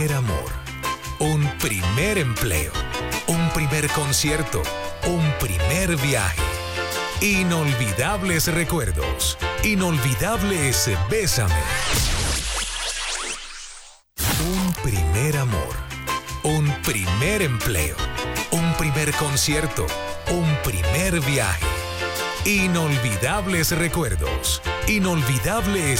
primer amor, un primer empleo, un primer concierto, un primer viaje. Inolvidables recuerdos, inolvidables Bésame. Un primer amor, un primer empleo, un primer concierto, un primer viaje. Inolvidables recuerdos, inolvidables